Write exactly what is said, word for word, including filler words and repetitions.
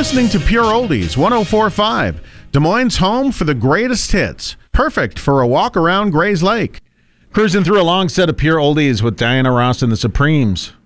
listening to Pure Oldies one oh four point five, Des Moines' home for the greatest hits. Perfect for a walk around Grays Lake. Cruising through a long set of Pure Oldies with Diana Ross and the Supremes.